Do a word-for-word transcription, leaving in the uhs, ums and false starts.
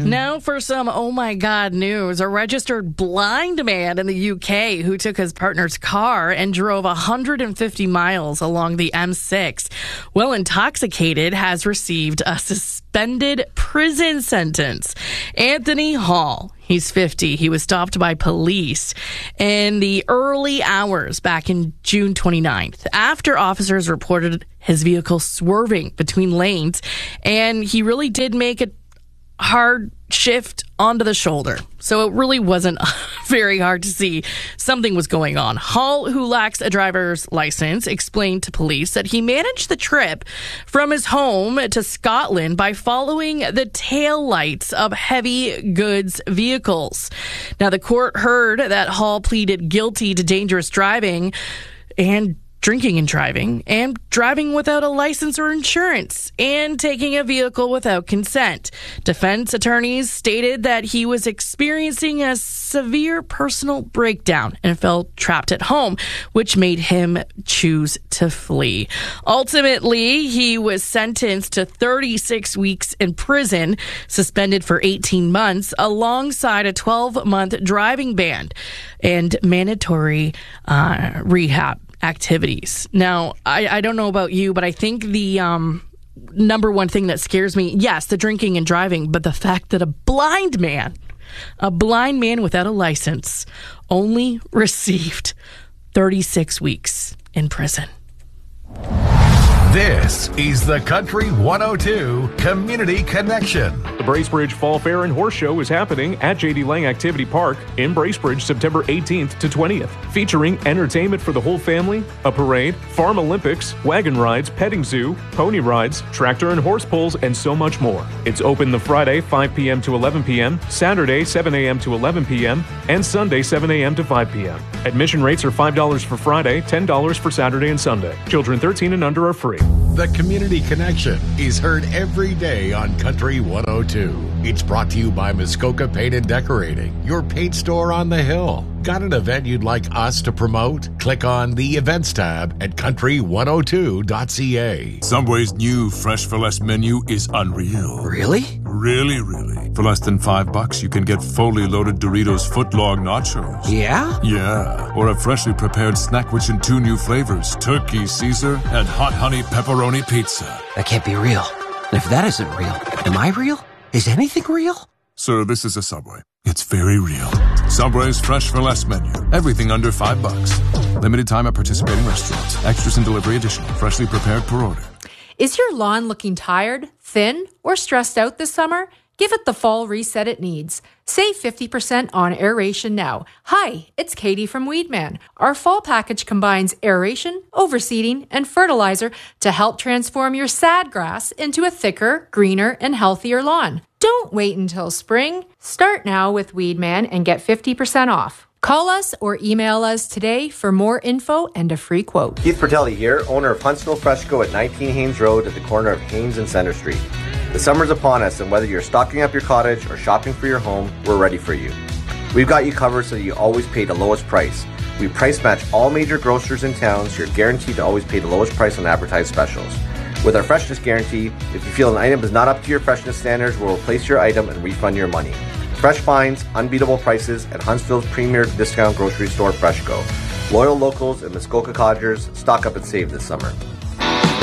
Now for some oh my God news. A registered blind man in the U K who took his partner's car and drove one hundred fifty miles along the M six while intoxicated has received a suspended prison sentence. Anthony Hall, he's fifty. He was stopped by police in the early hours back in June twenty-ninth after officers reported his vehicle swerving between lanes, and he really did make a hard shift onto the shoulder. So it really wasn't very hard to see something was going on. Hall, who lacks a driver's license, explained to police that he managed the trip from his home to Scotland by following the tail lights of heavy goods vehicles. Now, the court heard that Hall pleaded guilty to dangerous driving and drinking and driving, and driving without a license or insurance, and taking a vehicle without consent. Defense attorneys stated that he was experiencing a severe personal breakdown and felt trapped at home, which made him choose to flee. Ultimately, he was sentenced to thirty-six weeks in prison, suspended for eighteen months, alongside a twelve-month driving ban and mandatory uh, rehab activities. Now, I, I don't know about you, but I think the um, number one thing that scares me, yes, the drinking and driving, but the fact that a blind man, a blind man without a license, only received thirty-six weeks in prison. This is the Country one oh two Community Connection. The Bracebridge Fall Fair and Horse Show is happening at J D Lang Activity Park in Bracebridge September eighteenth to twentieth, featuring entertainment for the whole family, a parade, farm Olympics, wagon rides, petting zoo, pony rides, tractor and horse pulls, and so much more. It's open the Friday five p.m. to eleven p.m., Saturday seven a.m. to eleven p.m., and Sunday seven a.m. to five p.m. Admission rates are five dollars for Friday, ten dollars for Saturday and Sunday. Children thirteen and under are free. The Community Connection is heard every day on Country one oh two. It's brought to you by Muskoka Paint and Decorating, your paint store on the hill. Got an event you'd like us to promote? Click on the Events tab at country one oh two dot c a. Subway's new Fresh for Less menu is unreal. Really? Really, really. For less than five bucks, you can get fully loaded Doritos footlong nachos. Yeah? Yeah. Or a freshly prepared snack rich in two new flavors, Turkey Caesar and Hot Honey Pepperoni Pizza. That can't be real. And if that isn't real, am I real? Is anything real? Sir, this is a Subway. It's very real. Subway's Fresh for Less menu. Everything under five bucks. Limited time at participating restaurants. Extras and delivery additional. Freshly prepared per order. Is your lawn looking tired, thin, or stressed out this summer? Give it the fall reset it needs. Save fifty percent on aeration now. Hi, it's Katie from Weedman. Our fall package combines aeration, overseeding, and fertilizer to help transform your sad grass into a thicker, greener, and healthier lawn. Don't wait until spring. Start now with Weedman and get fifty percent off. Call us or email us today for more info and a free quote. Keith Fratelli here, owner of Huntsville Freshco at nineteen Haynes Road at the corner of Haynes and Center Street. The summer's upon us, and whether you're stocking up your cottage or shopping for your home, we're ready for you. We've got you covered so you always pay the lowest price. We price match all major grocers in town, so you're guaranteed to always pay the lowest price on advertised specials. With our freshness guarantee, if you feel an item is not up to your freshness standards, we'll replace your item and refund your money. Fresh finds, unbeatable prices at Huntsville's premier discount grocery store, Freshco. Loyal locals and Muskoka Cottagers, stock up and save this summer.